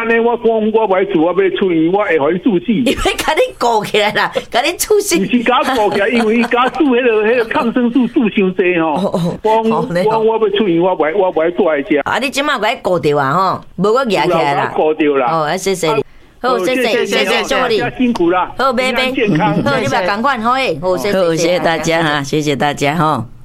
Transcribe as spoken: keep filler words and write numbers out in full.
尼我讲我袂住，我要出院，我会互伊注死。 伊要甲你顾起来啦，甲你注死。 毋是甲顾起来，因为伊甲注迄个迄个抗生素注伤济吼。我我我要出院，我袂我袂住来食。 啊，你即马甲伊顾着啊吼，无我举起来啦。 顾着啦。 哦，谢谢你。好，谢谢谢谢祝你辛苦啦。 好，拜拜。 健康。 好，你不要赶快好诶，好，谢谢谢谢大家哈，谢谢大家哈。